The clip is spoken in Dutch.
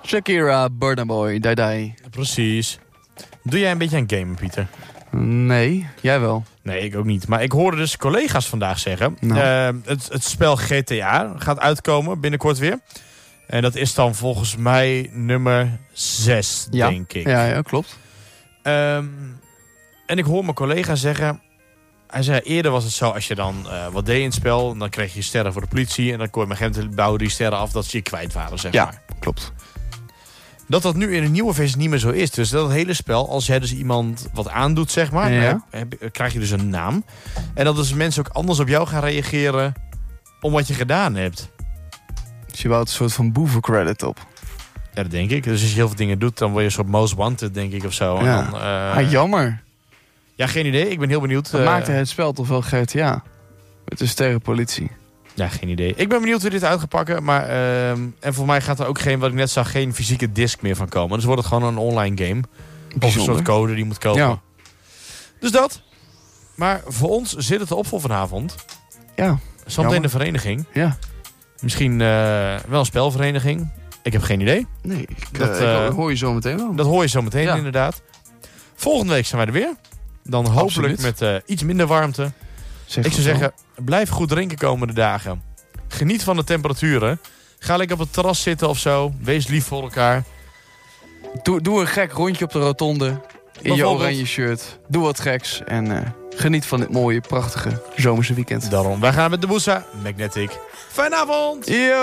Shakira, Burna Boy, Die Die. Precies. Doe jij een beetje aan gamen, Pieter? Nee, jij wel. Nee, ik ook niet. Maar ik hoorde dus collega's vandaag zeggen... Nou. Het spel GTA gaat uitkomen binnenkort weer. En dat is dan volgens mij nummer 6, denk ik. Ja, klopt. En ik hoor mijn collega zeggen... Hij zei, eerder was het zo, als je dan wat deed in het spel... dan kreeg je sterren voor de politie... en dan kon je met agenten bouwen die sterren af... dat ze je kwijt waren, zeg maar. Klopt. Dat nu in een nieuwe versie niet meer zo is. Dus dat hele spel, als jij dus iemand wat aandoet, zeg maar... krijg je dus een naam. En dat dus mensen ook anders op jou gaan reageren... om wat je gedaan hebt. Dus je bouwt een soort van boevencredit op. Ja, dat denk ik. Dus als je heel veel dingen doet, dan word je een soort most wanted, denk ik, of zo. Ja. En dan, Jammer. Ja, geen idee. Ik ben heel benieuwd. Dat maakte het spel toch wel GTA. Met de sterrenpolitie. Ja, geen idee. Ik ben benieuwd hoe dit uit gaat pakken. Maar, en voor mij gaat er ook wat ik net zag, geen fysieke disc meer van komen. Dus wordt het gewoon een online game. Of een soort code die moet komen. Ja. Dus dat. Maar voor ons zit het erop voor vanavond. Ja. Zometeen de vereniging. Ja. Misschien wel een spelvereniging. Ik heb geen idee. Nee, dat hoor je zo meteen wel. Dat hoor je zo meteen inderdaad. Volgende week zijn wij er weer. Dan hopelijk met iets minder warmte. Ik zou zeggen, blijf goed drinken komende dagen. Geniet van de temperaturen. Ga lekker op het terras zitten of zo. Wees lief voor elkaar. Doe een gek rondje op de rotonde. In je oranje shirt. Doe wat geks. En geniet van dit mooie, prachtige zomerse weekend. Daarom, wij gaan met de Boesa Magnetic. Fijne avond! Yo!